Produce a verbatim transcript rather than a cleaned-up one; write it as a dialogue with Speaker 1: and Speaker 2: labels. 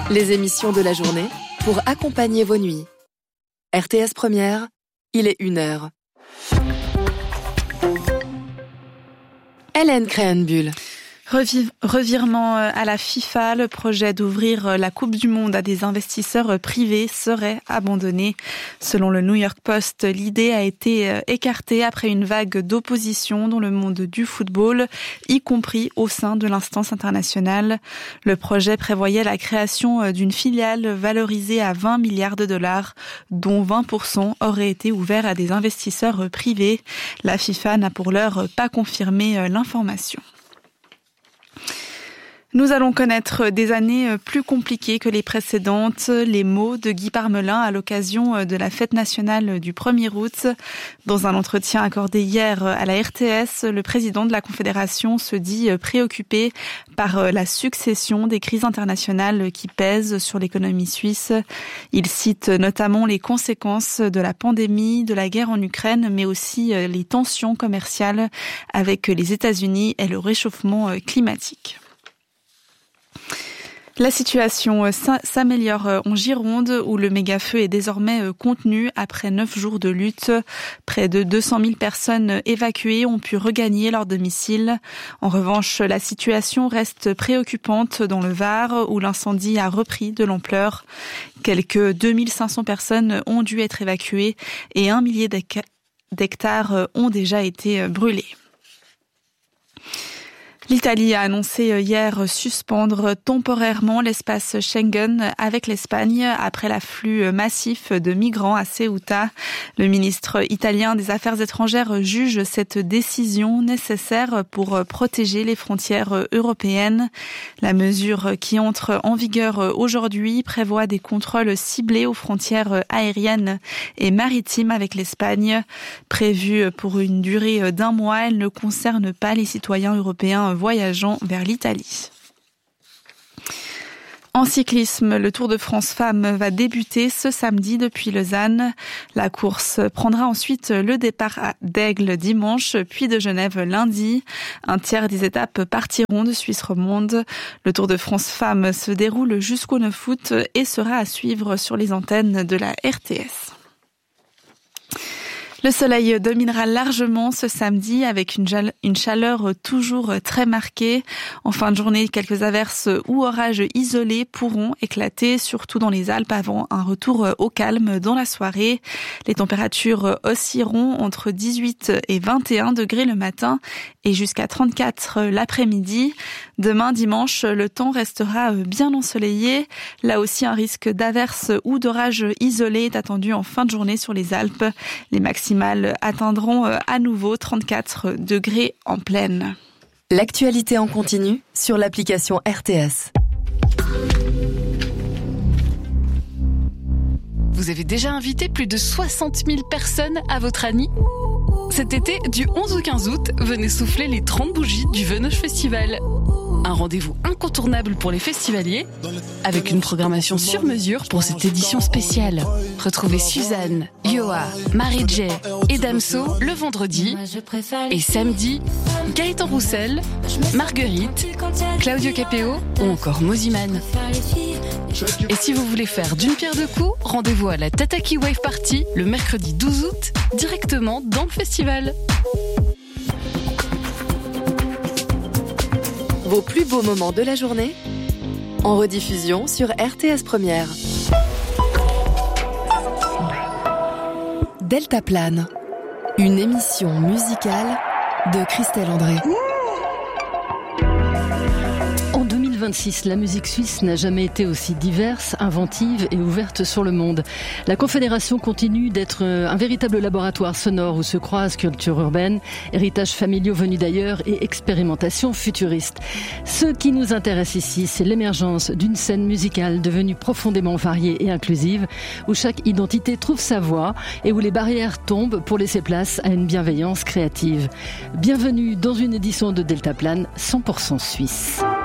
Speaker 1: Les émissions de la journée pour accompagner vos nuits. R T S Première, il est une heure. Hélène Créhenbuhl.
Speaker 2: Reviv- revirement à la FIFA, le projet d'ouvrir la Coupe du Monde à des investisseurs privés serait abandonné. Selon le New York Post, l'idée a été écartée après une vague d'opposition dans le monde du football, y compris au sein de l'instance internationale. Le projet prévoyait la création d'une filiale valorisée à vingt milliards de dollars, dont vingt pour cent auraient été ouverts à des investisseurs privés. La FIFA n'a pour l'heure pas confirmé l'information. Nous allons connaître des années plus compliquées que les précédentes. Les mots de Guy Parmelin à l'occasion de la fête nationale du premier août. Dans un entretien accordé hier à la R T S, le président de la Confédération se dit préoccupé par la succession des crises internationales qui pèsent sur l'économie suisse. Il cite notamment les conséquences de la pandémie, de la guerre en Ukraine, mais aussi les tensions commerciales avec les États-Unis et le réchauffement climatique. La situation s'améliore en Gironde où le méga-feu est désormais contenu après neuf jours de lutte. Près de deux cent mille personnes évacuées ont pu regagner leur domicile. En revanche, la situation reste préoccupante dans le Var où l'incendie a repris de l'ampleur. Quelques deux mille cinq cents personnes ont dû être évacuées et un millier d'hectares ont déjà été brûlés. L'Italie a annoncé hier suspendre temporairement l'espace Schengen avec l'Espagne après l'afflux massif de migrants à Ceuta. Le ministre italien des Affaires étrangères juge cette décision nécessaire pour protéger les frontières européennes. La mesure qui entre en vigueur aujourd'hui prévoit des contrôles ciblés aux frontières aériennes et maritimes avec l'Espagne. Prévue pour une durée d'un mois, elle ne concerne pas les citoyens européens voyageant vers l'Italie. En cyclisme, le Tour de France Femmes va débuter ce samedi depuis Lausanne. La course prendra ensuite le départ d'Aigle dimanche, puis de Genève lundi. Un tiers des étapes partiront de Suisse romande. Le Tour de France Femmes se déroule jusqu'au neuf août et sera à suivre sur les antennes de la R T S. Le soleil dominera largement ce samedi avec une, jale, une chaleur toujours très marquée. En fin de journée, quelques averses ou orages isolés pourront éclater, surtout dans les Alpes, avant un retour au calme dans la soirée. Les températures oscilleront entre dix-huit et vingt et un degrés le matin et jusqu'à trente-quatre l'après-midi. Demain, dimanche, le temps restera bien ensoleillé. Là aussi, un risque d'averses ou d'orages isolés est attendu en fin de journée sur les Alpes. Les maximales atteindront à nouveau trente-quatre degrés en plaine.
Speaker 1: L'actualité en continu sur l'application R T S.
Speaker 3: Vous avez déjà invité plus de soixante mille personnes à votre Annie ? Cet été, du onze au quinze août, venez souffler les trente bougies du Venoge Festival. Un rendez-vous incontournable pour les festivaliers, avec une programmation sur mesure pour cette édition spéciale. Retrouvez Suzanne, Yoa, Marie-J et Damso le vendredi. Et samedi, Gaëtan Roussel, Marguerite, Claudio Capéo ou encore Moziman. Et si vous voulez faire d'une pierre deux coups, rendez-vous à la Tataki Wave Party le mercredi douze août, directement dans le festival.
Speaker 1: Vos plus beaux moments de la journée en rediffusion sur R T S Première. Deltaplane, une émission musicale de Christelle André.
Speaker 4: En deux mille vingt-six, la musique suisse n'a jamais été aussi diverse, inventive et ouverte sur le monde. La Confédération continue d'être un véritable laboratoire sonore où se croisent culture urbaine, héritages familiaux venus d'ailleurs et expérimentation futuriste. Ce qui nous intéresse ici, c'est l'émergence d'une scène musicale devenue profondément variée et inclusive, où chaque identité trouve sa voix et où les barrières tombent pour laisser place à une bienveillance créative. Bienvenue dans une édition de Deltaplane cent pour cent suisse.